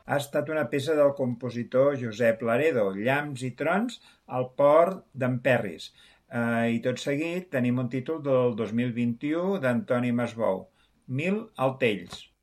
ha estat una peça del compositor Josep Laredo, Llamps i trons al port d'Emperris. I tot seguit tenim un títol del 2021 d'Antoni Masbou, 1000 altells.